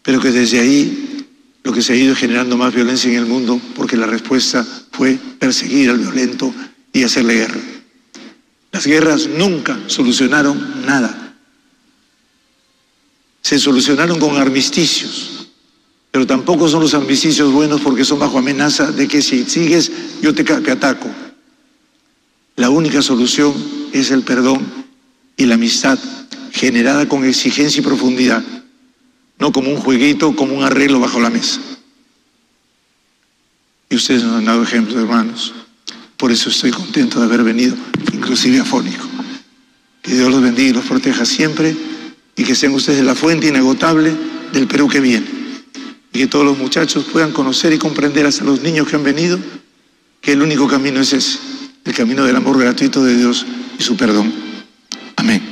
pero que desde ahí lo que se ha ido es generando más violencia en el mundo, porque la respuesta fue perseguir al violento y hacerle guerra. Las guerras nunca solucionaron nada. Se solucionaron con armisticios, pero tampoco son los armisticios buenos, porque son bajo amenaza de que si sigues yo te ataco. La única solución es el perdón y la amistad generada con exigencia y profundidad, no como un jueguito, como un arreglo bajo la mesa. Y ustedes nos han dado ejemplos, hermanos. Por eso estoy contento de haber venido, inclusive afónico. Que Dios los bendiga y los proteja siempre, y que sean ustedes la fuente inagotable del Perú que viene. Y que todos los muchachos puedan conocer y comprender, hasta los niños que han venido, que el único camino es ese, el camino del amor gratuito de Dios y su perdón. Amén.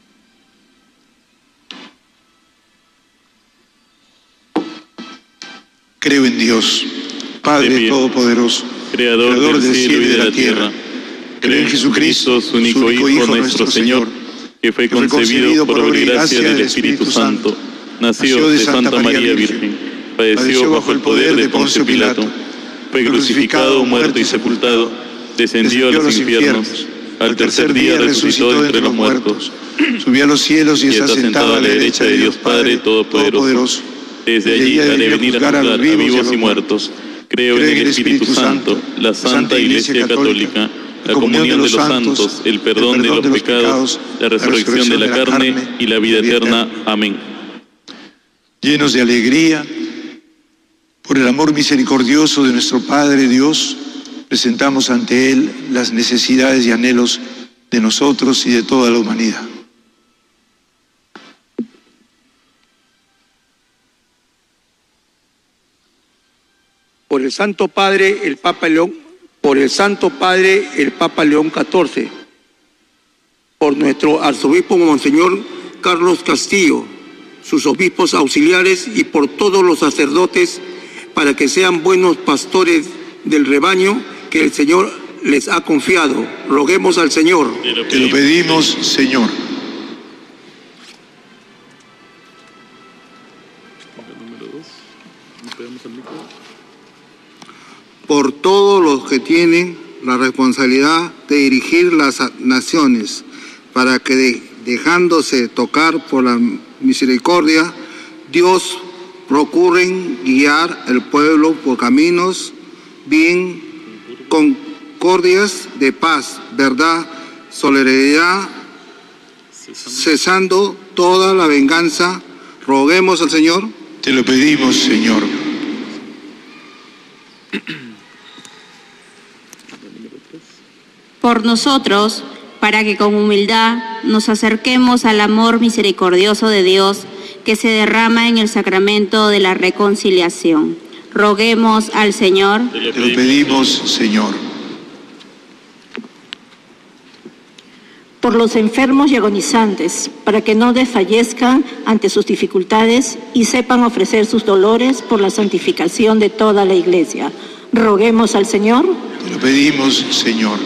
Creo en Dios, Padre Todopoderoso, Creador del cielo y de la tierra. Creo en Jesucristo, su único Hijo, nuestro Señor, que fue concebido por obra y gracia del Espíritu Santo, nació de Santa María Virgen, padeció bajo el poder de Poncio Pilato, fue crucificado, muerto y sepultado, descendió a los infiernos, al tercer día resucitó de entre los muertos, subió a los cielos y está sentado a la derecha de Dios Padre Todopoderoso. Desde allí ha de venir a juzgar a vivos y muertos. Creo en el Espíritu Santo, la Santa Iglesia Católica, la comunión de los santos, el perdón de los pecados, la resurrección de la carne y la vida eterna. Amén. Llenos de alegría por el amor misericordioso de nuestro Padre Dios, presentamos ante Él las necesidades y anhelos de nosotros y de toda la humanidad. Por el Santo Padre, el Papa León XIV, por nuestro arzobispo Monseñor Carlos Castillo, sus obispos auxiliares y por todos los sacerdotes, para que sean buenos pastores del rebaño que el Señor les ha confiado. Roguemos al Señor. Te lo pedimos, Señor. Por todos los que tienen la responsabilidad de dirigir las naciones, para que dejándose tocar por la misericordia, Dios procuren guiar al pueblo por caminos bien concordias de paz, verdad, solidaridad, cesando toda la venganza. Roguemos al Señor. Te lo pedimos, Señor. Por nosotros, para que con humildad nos acerquemos al amor misericordioso de Dios que se derrama en el sacramento de la reconciliación. Roguemos al Señor. Te lo pedimos, Señor. Por los enfermos y agonizantes, para que no desfallezcan ante sus dificultades y sepan ofrecer sus dolores por la santificación de toda la Iglesia. Roguemos al Señor. Te lo pedimos, Señor.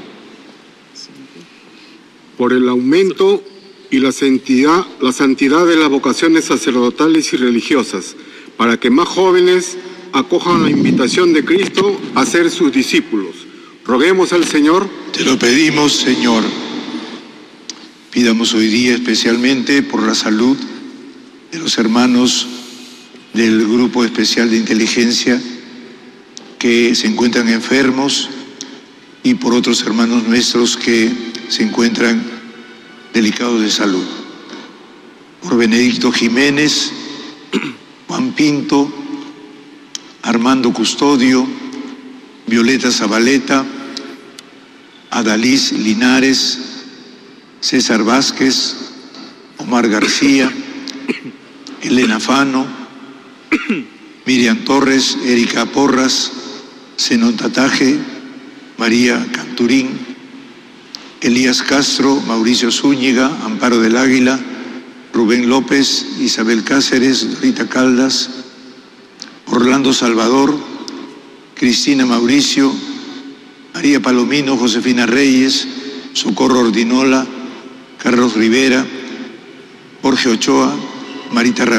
Por el aumento y la santidad de las vocaciones sacerdotales y religiosas, para que más jóvenes acojan la invitación de Cristo a ser sus discípulos. Roguemos al Señor. Te lo pedimos, Señor. Pidamos hoy día especialmente por la salud de los hermanos del Grupo Especial de Inteligencia que se encuentran enfermos y por otros hermanos nuestros que se encuentran delicados de salud. Por Benedicto Jiménez, Juan Pinto, Armando Custodio, Violeta Zabaleta, Adalís Linares, César Vázquez, Omar García, Elena Fano, Miriam Torres, Erika Porras, Zenón Tataje, María Canturín, Elías Castro, Mauricio Zúñiga, Amparo del Águila, Rubén López, Isabel Cáceres, Dorita Caldas, Orlando Salvador, Cristina Mauricio, María Palomino, Josefina Reyes, Socorro Ordinola, Carlos Rivera, Jorge Ochoa, Marita Ramírez.